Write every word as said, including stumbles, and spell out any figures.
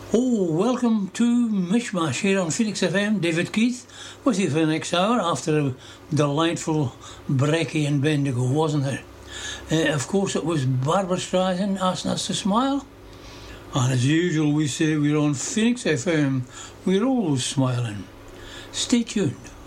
Oh, welcome to Mishmash here on Phoenix F M. David Keith with you for the next hour after a delightful brekkie and Bendigo, wasn't it? Uh, of course, it was Barbara Streisand asking us to smile. And as usual, we say we're on Phoenix F M. We're always smiling. Stay tuned.